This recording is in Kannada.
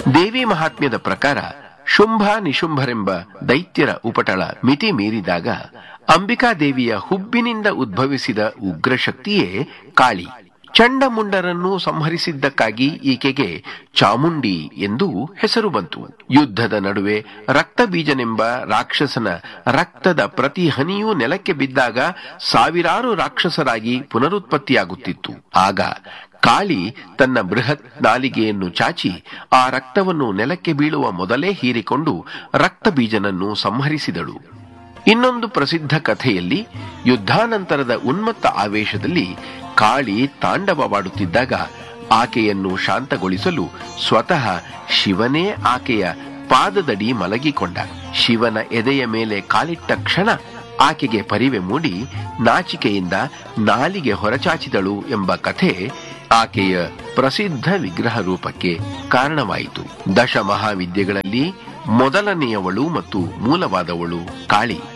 ದೇವಿ ಮಹಾತ್ಮ್ಯದ ಪ್ರಕಾರ ಶುಂಭ ನಿಶುಂಭರೆಂಬ ದೈತ್ಯರ ಉಪಟಳ ಮಿತಿ ಮೀರಿದಾಗ ಅಂಬಿಕಾದೇವಿಯ ಹುಬ್ಬಿನಿಂದ ಉದ್ಭವಿಸಿದ ಉಗ್ರಶಕ್ತಿಯೇ ಕಾಳಿ. ಚಂಡಮುಂಡರನ್ನು ಸಂಹರಿಸಿದ್ದಕ್ಕಾಗಿ ಈಕೆಗೆ ಚಾಮುಂಡಿ ಎಂದು ಹೆಸರು ಬಂತು. ಯುದ್ಧದ ನಡುವೆ ರಕ್ತಬೀಜನೆಂಬ ರಾಕ್ಷಸನ ರಕ್ತದ ಪ್ರತಿ ಹನಿಯೂ ನೆಲಕ್ಕೆ ಬಿದ್ದಾಗ ಸಾವಿರಾರು ರಾಕ್ಷಸರಾಗಿ ಪುನರುತ್ಪತ್ತಿಯಾಗುತ್ತಿತ್ತು. ಆಗ ಕಾಳಿ ತನ್ನ ಬೃಹತ್ ನಾಲಿಗೆಯನ್ನು ಚಾಚಿ ಆ ರಕ್ತವನ್ನು ನೆಲಕ್ಕೆ ಬೀಳುವ ಮೊದಲೇ ಹೀರಿಕೊಂಡು ರಕ್ತಬೀಜನನ್ನು ಸಂಹರಿಸಿದಳು. ಇನ್ನೊಂದು ಪ್ರಸಿದ್ಧ ಕಥೆಯಲ್ಲಿ ಯುದ್ಧಾನಂತರದ ಉನ್ಮತ್ತ ಆವೇಶದಲ್ಲಿ ಕಾಳಿ ತಾಂಡವವಾಡುತ್ತಿದ್ದಾಗ ಆಕೆಯನ್ನು ಶಾಂತಗೊಳಿಸಲು ಸ್ವತಃ ಶಿವನೇ ಆಕೆಯ ಪಾದದಡಿ ಮಲಗಿಕೊಂಡ. ಶಿವನ ಎದೆಯ ಮೇಲೆ ಕಾಲಿಟ್ಟ ಕ್ಷಣ ಆಕೆಗೆ ಪರಿವೆ ಮೂಡಿ ನಾಚಿಕೆಯಿಂದ ನಾಲಿಗೆ ಹೊರಚಾಚಿದಳು ಎಂಬ ಕಥೆ ಆಕೆಯ ಪ್ರಸಿದ್ಧ ವಿಗ್ರಹ ರೂಪಕ್ಕೆ ಕಾರಣವಾಯಿತು. ದಶ ಮಹಾವಿದ್ಯೆಗಳಲ್ಲಿ ಮೊದಲನೆಯವಳು ಮತ್ತು ಮೂಲವಾದವಳು ಕಾಳಿ.